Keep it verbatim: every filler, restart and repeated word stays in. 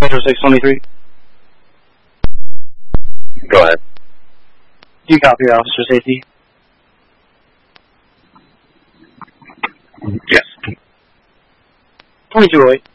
Metro six twenty-three. Go ahead. Do you copy, officer safety? Yes. twenty-two oh eight.